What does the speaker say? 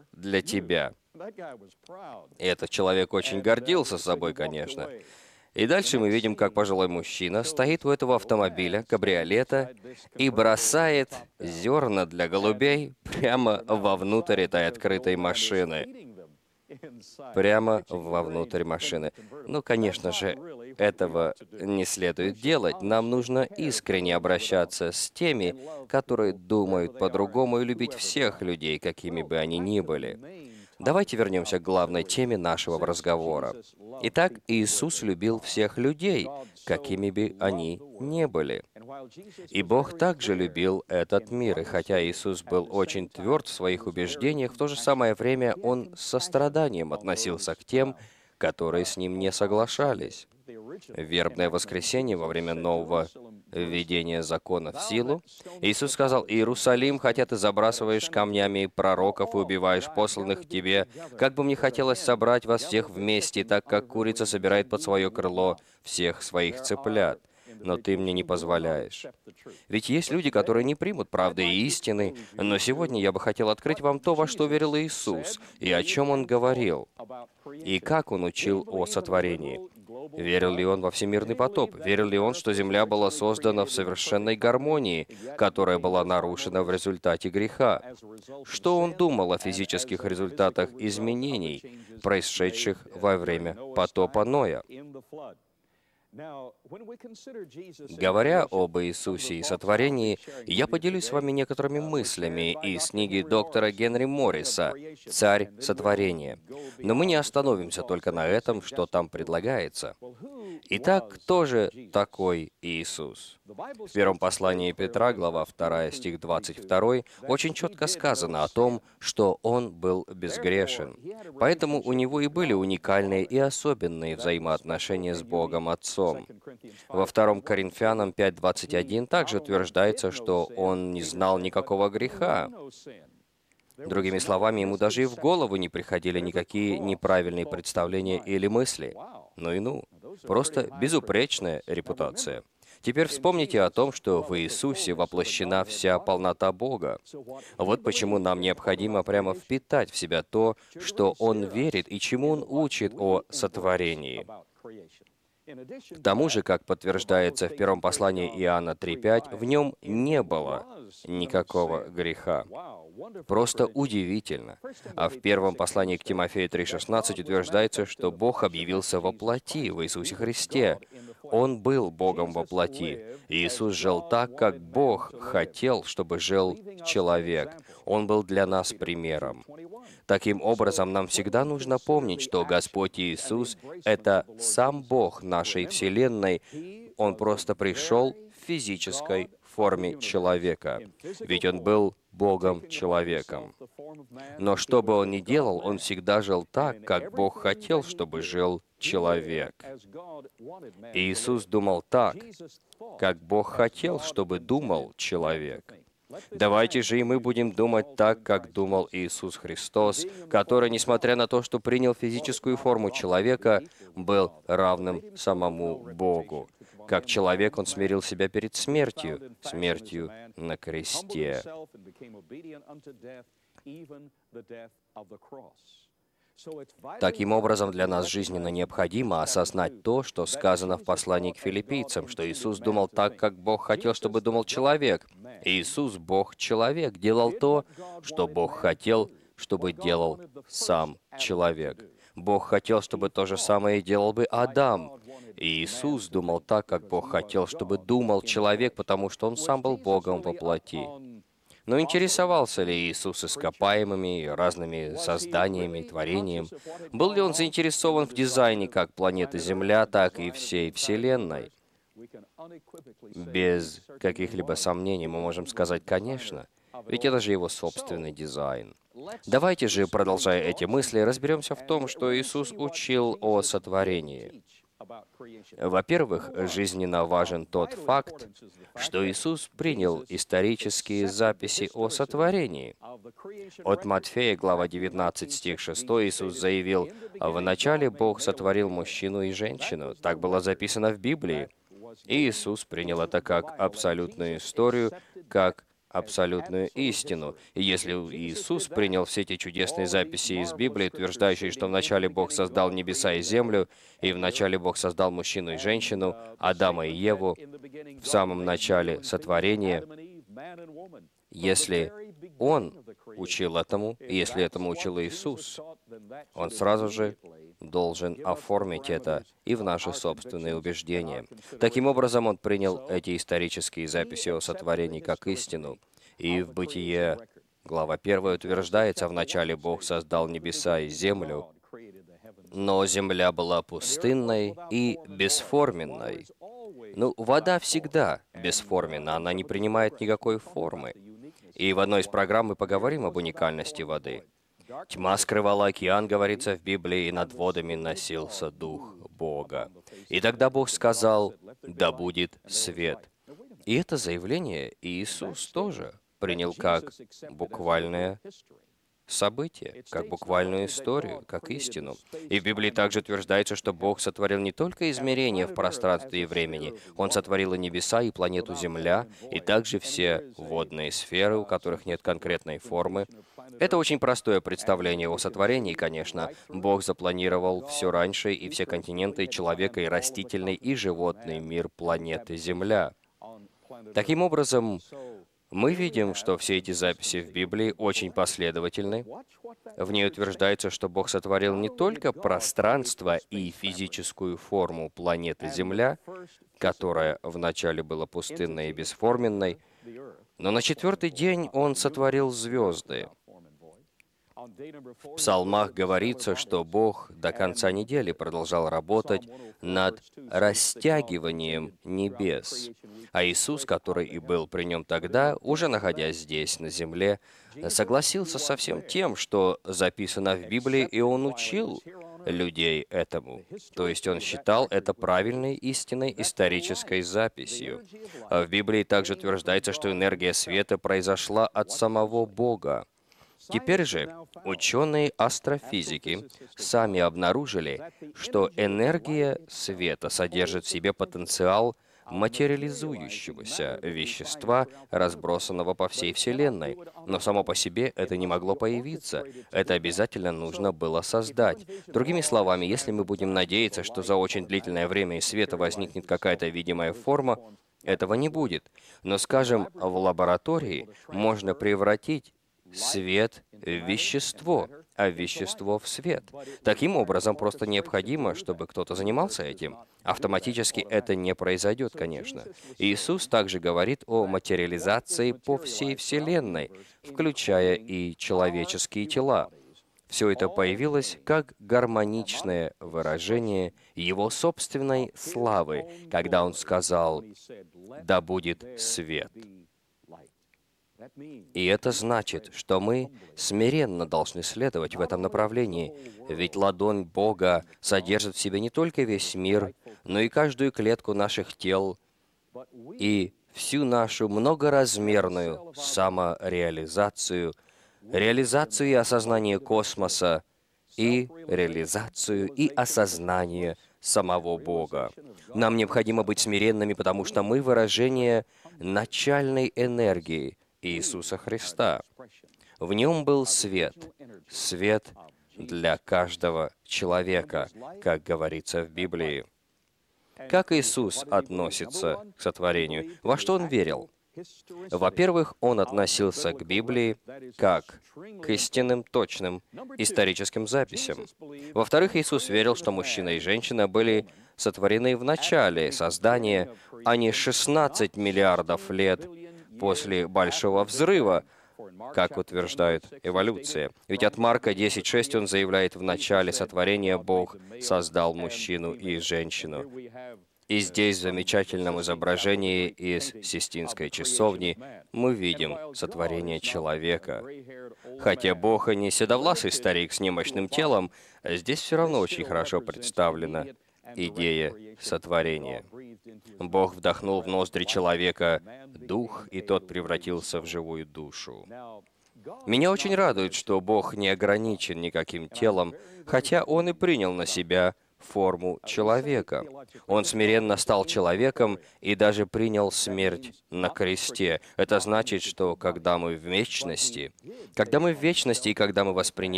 для тебя. И этот человек очень гордился собой, конечно. И дальше мы видим, как пожилой мужчина стоит у этого автомобиля, кабриолета, и бросает зерна для голубей прямо вовнутрь этой открытой машины. Прямо вовнутрь машины. Ну, конечно же, этого не следует делать. Нам нужно искренне обращаться с теми, которые думают по-другому, и любить всех людей, какими бы они ни были. Давайте вернемся к главной теме нашего разговора. Итак, Иисус любил всех людей, какими бы они ни были. И Бог также любил этот мир, и хотя Иисус был очень тверд в своих убеждениях, в то же самое время Он с состраданием относился к тем, которые с Ним не соглашались. В вербное воскресенье во время нового введения закона в силу, Иисус сказал: «Иерусалим, хотя ты забрасываешь камнями пророков и убиваешь посланных к тебе, как бы мне хотелось собрать вас всех вместе, так как курица собирает под свое крыло всех своих цыплят. Но ты мне не позволяешь». Ведь есть люди, которые не примут правды и истины, но сегодня я бы хотел открыть вам то, во что верил Иисус, и о чем Он говорил, и как Он учил о сотворении. Верил ли Он во всемирный потоп? Верил ли Он, что Земля была создана в совершенной гармонии, которая была нарушена в результате греха? Что Он думал о физических результатах изменений, происшедших во время потопа Ноя? Говоря об Иисусе и сотворении, я поделюсь с вами некоторыми мыслями из книги доктора Генри Морриса «Царь сотворения». Но мы не остановимся только на этом, что там предлагается. Итак, кто же такой Иисус? В первом послании Петра, глава 2, стих 22, очень четко сказано о том, что Он был безгрешен. Поэтому у Него и были уникальные и особенные взаимоотношения с Богом Отцом. Во 2 Коринфянам 5:21 также утверждается, что Он не знал никакого греха. Другими словами, ему даже и в голову не приходили никакие неправильные представления или мысли. Ну и ну. Просто безупречная репутация. Теперь вспомните о том, что в Иисусе воплощена вся полнота Бога. Вот почему нам необходимо прямо впитать в себя то, что Он верит и чему Он учит о сотворении. К тому же, как подтверждается в первом послании Иоанна 3:5, в нем не было никакого греха. Просто удивительно. А в первом послании к Тимофею 3:16 утверждается, что Бог объявился во плоти в Иисусе Христе. Он был Богом во плоти. Иисус жил так, как Бог хотел, чтобы жил человек. Он был для нас примером. Таким образом, нам всегда нужно помнить, что Господь Иисус — это сам Бог нашей Вселенной. Он просто пришел в физической форме человека, ведь Он был Богом-человеком. Но что бы Он ни делал, Он всегда жил так, как Бог хотел, чтобы жил человек. Иисус думал так, как Бог хотел, чтобы думал человек. Давайте же и мы будем думать так, как думал Иисус Христос, который, несмотря на то, что принял физическую форму человека, был равным самому Богу. Как человек он смирил себя перед смертью, смертью на кресте. Таким образом, для нас жизненно необходимо осознать то, что сказано в послании к филиппийцам, что Иисус думал так, как Бог хотел, чтобы думал человек. Иисус, Бог-человек, делал то, что Бог хотел, чтобы делал сам человек. Бог хотел, чтобы то же самое делал бы Адам. И Иисус думал так, как Бог хотел, чтобы думал человек, потому что Он сам был Богом во плоти. Но интересовался ли Иисус ископаемыми, разными созданиями, творением? Был ли Он заинтересован в дизайне как планеты Земля, так и всей Вселенной? Без каких-либо сомнений мы можем сказать «конечно», ведь это же Его собственный дизайн. Давайте же, продолжая эти мысли, разберемся в том, что Иисус учил о сотворении. Во-первых, жизненно важен тот факт, что Иисус принял исторические записи о сотворении. От Матфея, глава 19, стих 6, Иисус заявил: «Вначале Бог сотворил мужчину и женщину». Так было записано в Библии. И Иисус принял это как абсолютную историю, как абсолютную истину. И если Иисус принял все эти чудесные записи из Библии, утверждающие, что вначале Бог создал небеса и землю, и вначале Бог создал мужчину и женщину, Адама и Еву, в самом начале сотворения, если Он учил этому, и если этому учил Иисус, Он сразу же должен оформить это и в наши собственные убеждения. Таким образом, Он принял эти исторические записи о сотворении как истину. И в Бытие, глава 1, утверждается, «Вначале Бог создал небеса и землю, но земля была пустынной и бесформенной». Ну, вода всегда бесформенна, она не принимает никакой формы. И в одной из программ мы поговорим об уникальности воды. «Тьма скрывала океан», говорится в Библии, «и над водами носился Дух Бога». И тогда Бог сказал: «Да будет свет». И это заявление Иисус тоже принял как буквальное событие, как буквальную историю, как истину. И в Библии также утверждается, что Бог сотворил не только измерения в пространстве и времени, Он сотворил и небеса, и планету Земля, и также все водные сферы, у которых нет конкретной формы. Это очень простое представление о сотворении, конечно. Бог запланировал все раньше, и все континенты, человека, и растительный, и животный мир планеты Земля. Таким образом, мы видим, что все эти записи в Библии очень последовательны. В ней утверждается, что Бог сотворил не только пространство и физическую форму планеты Земля, которая вначале была пустынной и бесформенной, но на четвертый день Он сотворил звезды. В псалмах говорится, что Бог до конца недели продолжал работать над растягиванием небес. А Иисус, который и был при Нем тогда, уже находясь здесь, на земле, согласился со всем тем, что записано в Библии, и Он учил людей этому. То есть Он считал это правильной, истинной исторической записью. А в Библии также утверждается, что энергия света произошла от самого Бога. Теперь же ученые-астрофизики сами обнаружили, что энергия света содержит в себе потенциал материализующегося вещества, разбросанного по всей Вселенной. Но само по себе это не могло появиться. Это обязательно нужно было создать. Другими словами, если мы будем надеяться, что за очень длительное время из света возникнет какая-то видимая форма, этого не будет. Но, скажем, в лаборатории можно превратить свет в вещество, а вещество в свет. Таким образом, просто необходимо, чтобы кто-то занимался этим. Автоматически это не произойдет, конечно. Иисус также говорит о материализации по всей Вселенной, включая и человеческие тела. Все это появилось как гармоничное выражение Его собственной славы, когда Он сказал: «Да будет свет». И это значит, что мы смиренно должны следовать в этом направлении, ведь ладонь Бога содержит в себе не только весь мир, но и каждую клетку наших тел, и всю нашу многоразмерную самореализацию, реализацию и осознание космоса, и реализацию и осознание самого Бога. Нам необходимо быть смиренными, потому что мы выражение начальной энергии Иисуса Христа. В Нем был свет, свет для каждого человека, как говорится в Библии. Как Иисус относится к сотворению? Во что Он верил? Во-первых, Он относился к Библии как к истинным, точным историческим записям. Во-вторых, Иисус верил, что мужчина и женщина были сотворены в начале создания, а не 16 миллиардов лет после Большого Взрыва, как утверждает эволюция. Ведь от Марка 10:6 он заявляет: «В начале сотворения Бог создал мужчину и женщину». И здесь, в замечательном изображении из Систинской часовни, мы видим сотворение человека. Хотя Бог и не седовласый старик с немощным телом, здесь все равно очень хорошо представлена идея сотворения. Бог вдохнул в ноздри человека дух, и тот превратился в живую душу. Меня очень радует, что Бог не ограничен никаким телом, хотя Он и принял на себя форму человека. Он смиренно стал человеком и даже принял смерть на кресте. Это значит, что когда мы в вечности и когда мы воспринимаем